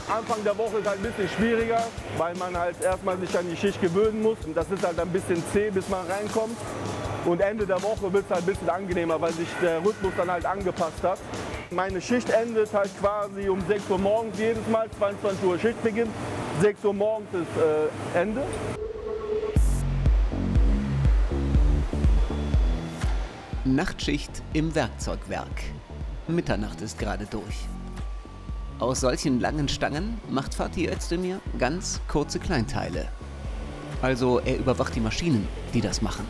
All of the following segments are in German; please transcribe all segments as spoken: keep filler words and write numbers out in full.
Anfang der Woche ist halt ein bisschen schwieriger, weil man halt erstmal sich an die Schicht gewöhnen muss. Und das ist halt ein bisschen zäh, bis man reinkommt. Und Ende der Woche wird es halt ein bisschen angenehmer, weil sich der Rhythmus dann halt angepasst hat. Meine Schicht endet halt quasi um sechs Uhr morgens jedes Mal, zweiundzwanzig Uhr Schichtbeginn. sechs Uhr morgens ist äh, Ende. Nachtschicht im Werkzeugwerk. Mitternacht ist gerade durch. Aus solchen langen Stangen macht Fatih Özdemir ganz kurze Kleinteile. Also er überwacht die Maschinen, die das machen.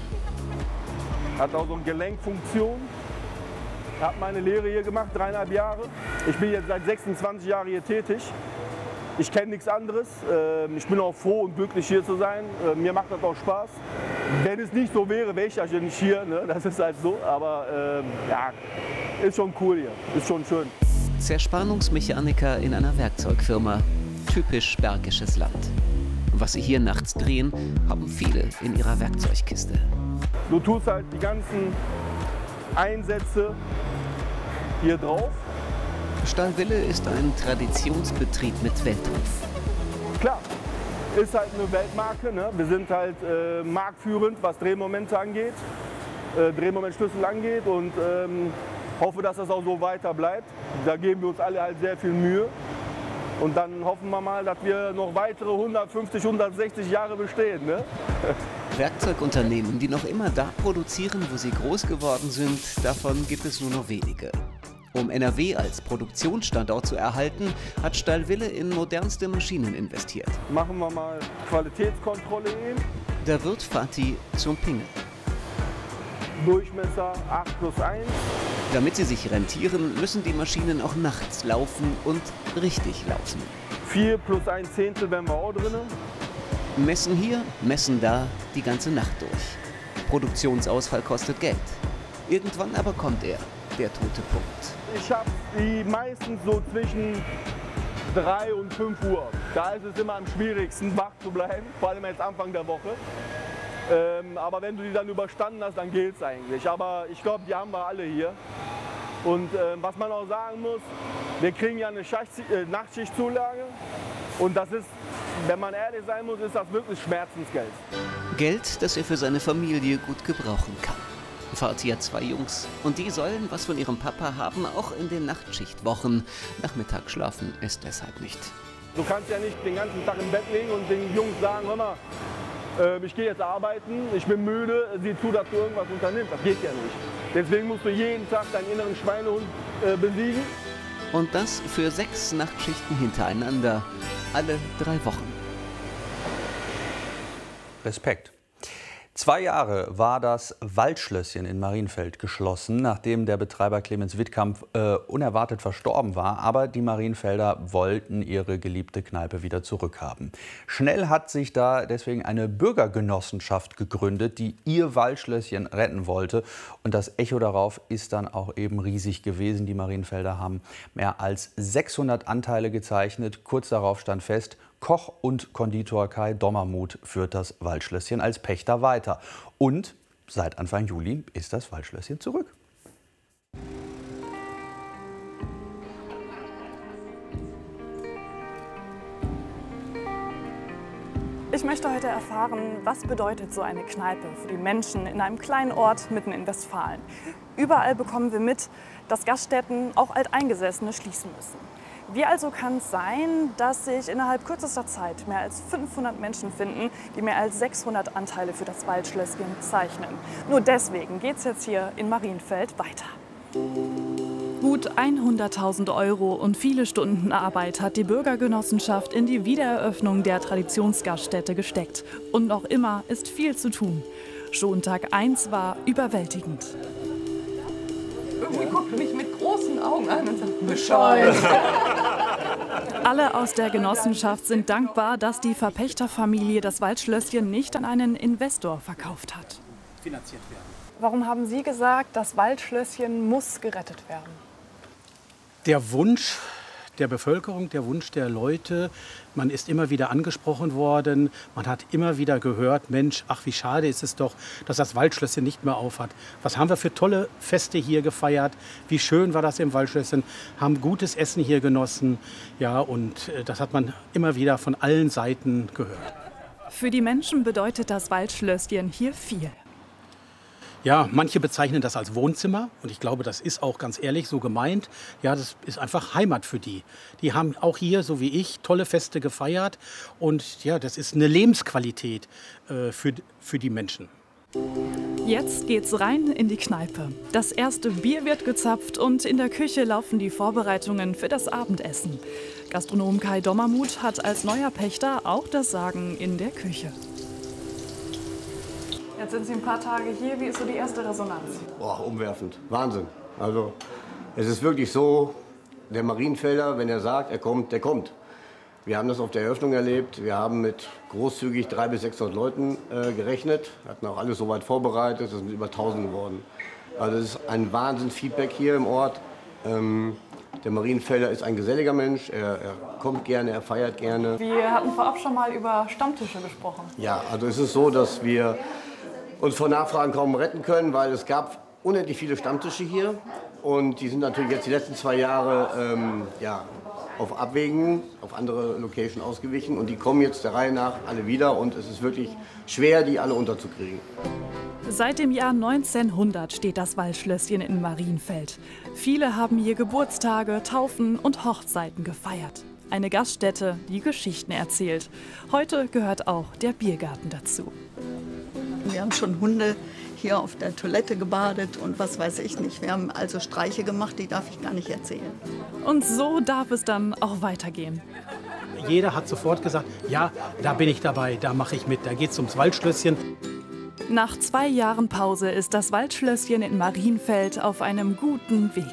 Hat auch so eine Gelenkfunktion. Habe meine Lehre hier gemacht, dreieinhalb Jahre. Ich bin jetzt seit sechsundzwanzig Jahren hier tätig. Ich kenne nichts anderes. Ich bin auch froh und glücklich, hier zu sein. Mir macht das auch Spaß. Wenn es nicht so wäre, wäre ich ja nicht hier. Ne? Das ist halt so. Aber ähm, ja, ist schon cool hier. Ist schon schön. Zerspannungsmechaniker in einer Werkzeugfirma. Typisch bergisches Land. Was sie hier nachts drehen, haben viele in ihrer Werkzeugkiste. Du tust halt die ganzen Einsätze hier drauf. Stahlwille ist ein Traditionsbetrieb mit Weltruf. Klar, ist halt eine Weltmarke. Ne? Wir sind halt äh, marktführend, was Drehmomente angeht, äh, Drehmomentschlüssel angeht und ähm, hoffe, dass das auch so weiter bleibt. Da geben wir uns alle halt sehr viel Mühe. Und dann hoffen wir mal, dass wir noch weitere hundertfünfzig, hundertsechzig Jahre bestehen. Ne? Werkzeugunternehmen, die noch immer da produzieren, wo sie groß geworden sind, davon gibt es nur noch wenige. Um N R W als Produktionsstandort zu erhalten, hat Stahlwille in modernste Maschinen investiert. Machen wir mal Qualitätskontrolle eben. Da wird Fatih zum Pingel. Durchmesser acht plus eins. Damit sie sich rentieren, müssen die Maschinen auch nachts laufen und richtig laufen. vier plus ein Zehntel wären wir auch drin. Messen hier, messen da, die ganze Nacht durch. Produktionsausfall kostet Geld. Irgendwann aber kommt er, der tote Punkt. Ich habe die meistens so zwischen drei und fünf Uhr. Da ist es immer am schwierigsten, wach zu bleiben, vor allem jetzt Anfang der Woche. Ähm, aber wenn du die dann überstanden hast, dann geht's eigentlich. Aber ich glaube, die haben wir alle hier. Und äh, was man auch sagen muss, wir kriegen ja eine Schacht, äh, Nachtschichtzulage. Und das ist, wenn man ehrlich sein muss, ist das wirklich Schmerzensgeld. Geld, das er für seine Familie gut gebrauchen kann. Fatih hat zwei Jungs und die sollen was von ihrem Papa haben, auch in den Nachtschichtwochen. Nachmittag schlafen ist deshalb nicht. Du kannst ja nicht den ganzen Tag im Bett liegen und den Jungs sagen, hör mal, äh, ich gehe jetzt arbeiten, ich bin müde, sieh zu, dass du irgendwas unternimmst. Das geht ja nicht. Deswegen musst du jeden Tag deinen inneren Schweinehund äh, besiegen. Und das für sechs Nachtschichten hintereinander, alle drei Wochen. Respekt. Zwei Jahre war das Waldschlösschen in Marienfeld geschlossen, nachdem der Betreiber Clemens Wittkamp äh, unerwartet verstorben war. Aber die Marienfelder wollten ihre geliebte Kneipe wieder zurückhaben. Schnell hat sich da deswegen eine Bürgergenossenschaft gegründet, die ihr Waldschlösschen retten wollte. Und das Echo darauf ist dann auch eben riesig gewesen. Die Marienfelder haben mehr als sechshundert Anteile gezeichnet. Kurz darauf stand fest, Koch und Konditor Kai Dommermuth führt das Waldschlösschen als Pächter weiter. Und seit Anfang Juli ist das Waldschlösschen zurück. Ich möchte heute erfahren, was bedeutet so eine Kneipe für die Menschen in einem kleinen Ort mitten in Westfalen. Überall bekommen wir mit, dass Gaststätten, auch Alteingesessene, schließen müssen. Wie also kann es sein, dass sich innerhalb kürzester Zeit mehr als fünfhundert Menschen finden, die mehr als sechshundert Anteile für das Waldschlösschen zeichnen? Nur deswegen geht es jetzt hier in Marienfeld weiter. Gut hunderttausend Euro und viele Stunden Arbeit hat die Bürgergenossenschaft in die Wiedereröffnung der Traditionsgaststätte gesteckt. Und noch immer ist viel zu tun. Schon Tag eins war überwältigend. Irgendwie guckt mich mit großen Augen an und sagt, Bescheid. Alle aus der Genossenschaft sind dankbar, dass die Verpächterfamilie das Waldschlösschen nicht an einen Investor verkauft hat. Finanziert werden. Warum haben Sie gesagt, das Waldschlösschen muss gerettet werden? Der Wunsch der Bevölkerung, der Wunsch der Leute. Man ist immer wieder angesprochen worden. Man hat immer wieder gehört, Mensch, ach wie schade ist es doch, dass das Waldschlösschen nicht mehr auf hat. Was haben wir für tolle Feste hier gefeiert? Wie schön war das im Waldschlösschen? Haben gutes Essen hier genossen. Ja, und das hat man immer wieder von allen Seiten gehört. Für die Menschen bedeutet das Waldschlösschen hier viel. Ja, manche bezeichnen das als Wohnzimmer und ich glaube, das ist auch ganz ehrlich so gemeint. Ja, das ist einfach Heimat für die. Die haben auch hier, so wie ich, tolle Feste gefeiert und ja, das ist eine Lebensqualität äh, für, für die Menschen. Jetzt geht's rein in die Kneipe. Das erste Bier wird gezapft und in der Küche laufen die Vorbereitungen für das Abendessen. Gastronom Kai Dommermuth hat als neuer Pächter auch das Sagen in der Küche. Jetzt sind Sie ein paar Tage hier. Wie ist so die erste Resonanz? Boah, umwerfend. Wahnsinn. Also, es ist wirklich so, der Marienfelder, wenn er sagt, er kommt, der kommt. Wir haben das auf der Eröffnung erlebt. Wir haben mit großzügig dreihundert bis sechshundert Leuten äh, gerechnet. Hatten auch alles soweit vorbereitet. Es sind über tausend geworden. Also, es ist ein Wahnsinns-Feedback hier im Ort. Ähm, der Marienfelder ist ein geselliger Mensch. Er, er kommt gerne, er feiert gerne. Wir hatten vorab schon mal über Stammtische gesprochen. Ja, also es ist so, dass wir uns vor Nachfragen kaum retten können, weil es gab unendlich viele Stammtische hier und die sind natürlich jetzt die letzten zwei Jahre ähm, ja, auf Abwägen, auf andere Location ausgewichen und die kommen jetzt der Reihe nach alle wieder und es ist wirklich schwer, die alle unterzukriegen. Seit dem Jahr neunzehnhundert steht das Waldschlösschen in Marienfeld. Viele haben hier Geburtstage, Taufen und Hochzeiten gefeiert. Eine Gaststätte, die Geschichten erzählt. Heute gehört auch der Biergarten dazu. Wir haben schon Hunde hier auf der Toilette gebadet und was weiß ich nicht. Wir haben also Streiche gemacht, die darf ich gar nicht erzählen. Und so darf es dann auch weitergehen. Jeder hat sofort gesagt, ja, da bin ich dabei, da mache ich mit, da geht es ums Waldschlösschen. Nach zwei Jahren Pause ist das Waldschlösschen in Marienfeld auf einem guten Weg.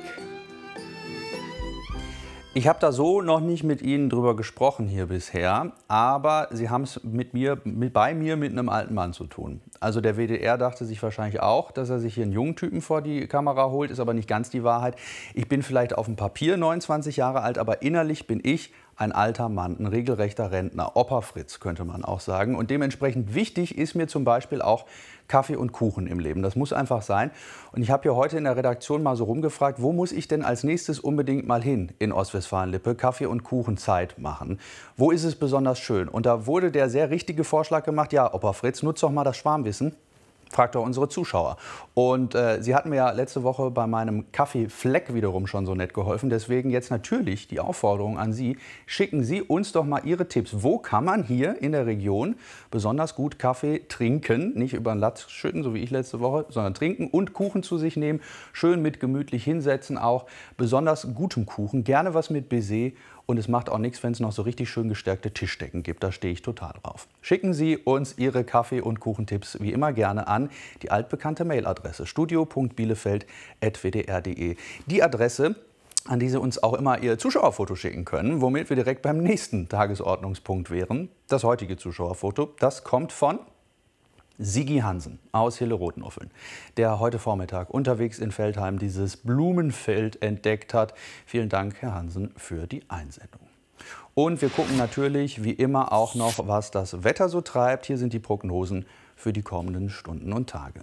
Ich habe da so noch nicht mit Ihnen drüber gesprochen hier bisher, aber Sie haben es mit mir, mit, bei mir mit einem alten Mann zu tun. Also der W D R dachte sich wahrscheinlich auch, dass er sich hier einen jungen Typen vor die Kamera holt, ist aber nicht ganz die Wahrheit. Ich bin vielleicht auf dem Papier neunundzwanzig Jahre alt, aber innerlich bin ich ein alter Mann, ein regelrechter Rentner, Opa Fritz könnte man auch sagen. Und dementsprechend wichtig ist mir zum Beispiel auch Kaffee und Kuchen im Leben. Das muss einfach sein. Und ich habe hier heute in der Redaktion mal so rumgefragt, wo muss ich denn als nächstes unbedingt mal hin in Ostwestfalen-Lippe, Kaffee- und Kuchenzeit machen? Wo ist es besonders schön? Und da wurde der sehr richtige Vorschlag gemacht, ja, Opa Fritz, nutz doch mal das Schwarmwissen. Fragt doch unsere Zuschauer. Und äh, Sie hatten mir ja letzte Woche bei meinem Kaffeefleck wiederum schon so nett geholfen. Deswegen jetzt natürlich die Aufforderung an Sie, schicken Sie uns doch mal Ihre Tipps. Wo kann man hier in der Region besonders gut Kaffee trinken? Nicht über den Latz schütten, so wie ich letzte Woche, sondern trinken und Kuchen zu sich nehmen. Schön mit gemütlich hinsetzen auch. Besonders gutem Kuchen, gerne was mit Baiser. Und es macht auch nichts, wenn es noch so richtig schön gestärkte Tischdecken gibt. Da stehe ich total drauf. Schicken Sie uns Ihre Kaffee- und Kuchentipps wie immer gerne an die altbekannte Mailadresse studio punkt bielefeld at w d r punkt d e. Die Adresse, an die Sie uns auch immer Ihr Zuschauerfoto schicken können, womit wir direkt beim nächsten Tagesordnungspunkt wären. Das heutige Zuschauerfoto, das kommt von Sigi Hansen aus Hille-Rotenuffeln, der heute Vormittag unterwegs in Veltheim dieses Blumenfeld entdeckt hat. Vielen Dank, Herr Hansen, für die Einsendung. Und wir gucken natürlich wie immer auch noch, was das Wetter so treibt. Hier sind die Prognosen für die kommenden Stunden und Tage.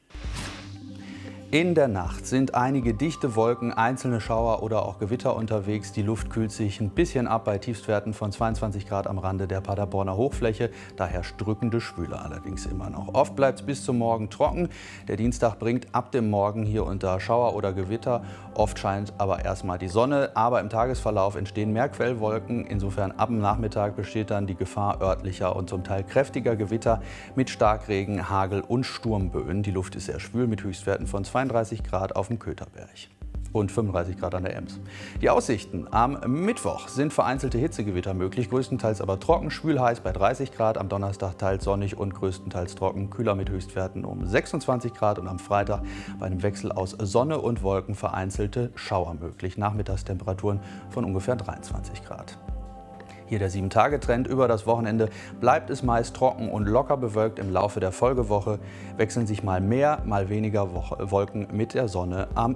In der Nacht sind einige dichte Wolken, einzelne Schauer oder auch Gewitter unterwegs. Die Luft kühlt sich ein bisschen ab bei Tiefstwerten von zweiundzwanzig Grad am Rande der Paderborner Hochfläche. Da herrscht drückende Schwüle allerdings immer noch. Oft bleibt es bis zum Morgen trocken. Der Dienstag bringt ab dem Morgen hier und da Schauer oder Gewitter. Oft scheint aber erstmal die Sonne. Aber im Tagesverlauf entstehen mehr Quellwolken. Insofern ab dem Nachmittag besteht dann die Gefahr örtlicher und zum Teil kräftiger Gewitter mit Starkregen, Hagel und Sturmböen. Die Luft ist sehr schwül mit Höchstwerten von zweiunddreißig Grad auf dem Köterberg und fünfunddreißig Grad an der Ems. Die Aussichten am Mittwoch sind vereinzelte Hitzegewitter möglich, größtenteils aber trocken, schwül heiß bei dreißig Grad, am Donnerstag teils sonnig und größtenteils trocken, kühler mit Höchstwerten um sechsundzwanzig Grad und am Freitag bei einem Wechsel aus Sonne und Wolken vereinzelte Schauer möglich, Nachmittagstemperaturen von ungefähr dreiundzwanzig Grad. Hier der sieben Tage Trend über das Wochenende bleibt es meist trocken und locker bewölkt. Im Laufe der Folgewoche wechseln sich mal mehr, mal weniger Wolken mit der Sonne am